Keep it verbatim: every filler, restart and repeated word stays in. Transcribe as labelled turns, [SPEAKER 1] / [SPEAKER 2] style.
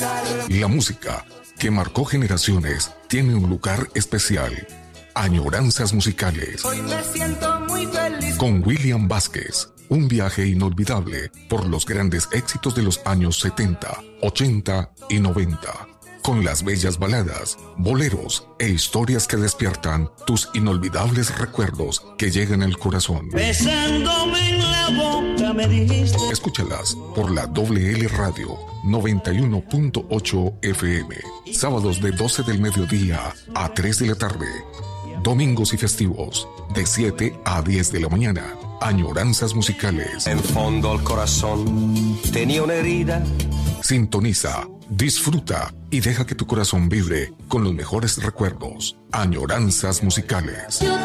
[SPEAKER 1] La música que marcó generaciones tiene un lugar especial. Añoranzas musicales.
[SPEAKER 2] Hoy me siento muy feliz.
[SPEAKER 1] Con William Vázquez. Un viaje inolvidable por los grandes éxitos de los años setenta, ochenta y noventa. Con las bellas baladas, boleros e historias que despiertan tus inolvidables recuerdos que llegan al corazón.
[SPEAKER 2] Besándome en la boca me dijiste.
[SPEAKER 1] Escúchalas por la W L Radio noventa y uno punto ocho F M. Sábados de doce del mediodía a tres de la tarde. Domingos y festivos de siete a diez de la mañana. Añoranzas musicales.
[SPEAKER 3] En fondo el corazón tenía una herida.
[SPEAKER 1] Sintoniza, disfruta y deja que tu corazón vibre con los mejores recuerdos. Añoranzas musicales.